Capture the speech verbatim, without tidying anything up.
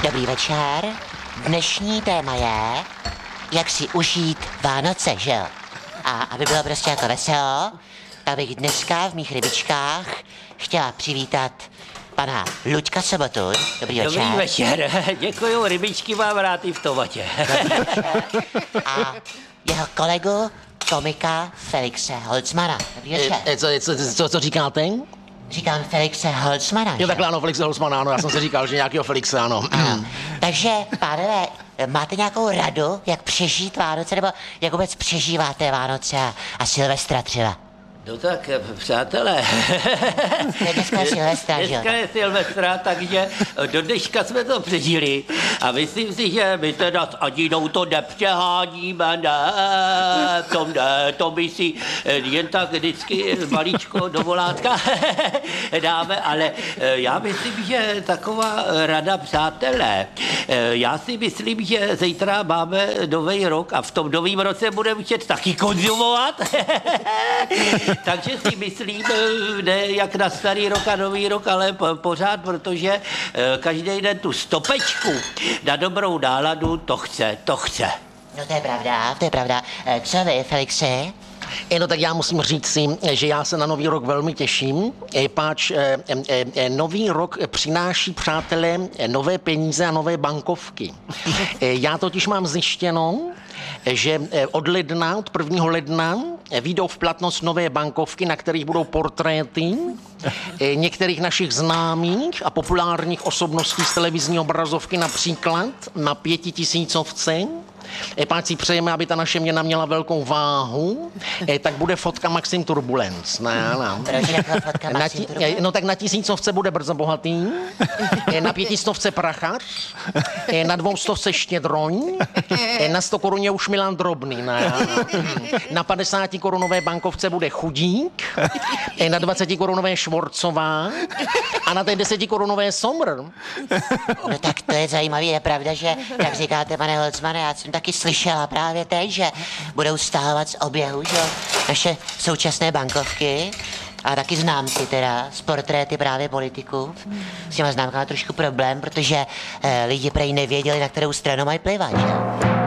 Dobrý večer. Dnešní téma je, jak si užít Vánoce, že jo? A aby bylo prostě jako veselo, tak bych dneska v mých rybičkách chtěla přivítat pana Luďka Sobotu. Dobrý večer. Dobrý večer. Děkuju, rybičky mám rád i v tomatě. A jeho kolegu, komika Felixe Holzmana. Dobrý večer. E, co, co, co, co říkáte? Říkám Felixe Holzmana. Jo, že? takhle ano, Felixe Holzmana, ano, já jsem si říkal, že nějakýho Felixe, ano. Ano. Takže, pánové, máte nějakou radu, jak přežít Vánoce, nebo jak vůbec přežíváte Vánoce a, a Silvestra třeba? No tak, přátelé. Dneska je Silvestra, že jo? Dneska je Silvestra, takže do dneška jsme to přežili. A myslím si, že my teda s Adinou to nepřeháníme, ne, to ne, to my si jen tak vždycky maličko dovolátka dáme, ale já myslím, že taková rada, přátelé, já si myslím, že zítra máme nový rok a v tom novém roce budeme chtět taky konzumovat. Takže si myslím, ne jak na starý rok a nový rok, ale po, pořád, protože každý den tu stopečku na dobrou náladu, to chce, to chce. No to je pravda, to je pravda. Co vy, Felixi? E, no tak já musím říct si, že já se na nový rok velmi těším, e, páč e, e, e, nový rok přináší, přátelé, nové peníze a nové bankovky. E, já totiž mám zjištěno, že od ledna, od prvního ledna vyjdou v platnost nové bankovky, na kterých budou portréty některých našich známých a populárních osobností z televizní obrazovky, například na pětitisícovce. Páč si přejeme, aby ta naše měna měla velkou váhu, tak bude fotka Maxim Turbulence. Ne, ne. Proč jako fotka Na Maxim ti, Turbulence? no tak na tisícovce bude brzo bohatý, na pětistovce Prachař, na dvoustovce Štědroň, na sto koruně už Milan Drobný. Ne, na padesáti korunové bankovce bude Chudík, na dvaceti korunové Švorcová a na té deseti korunové Somr. No tak to je zajímavé, je pravda, že, jak říkáte, pane Holzmane, já jsem taky slyšela právě teď, že budou stahovat z oběhu, že jo, naše současné bankovky a taky známky teda, z portréty právě politiků. S těma známkama trošku problém, protože eh, lidi prej nevěděli, na kterou stranu mají plivat, že jo.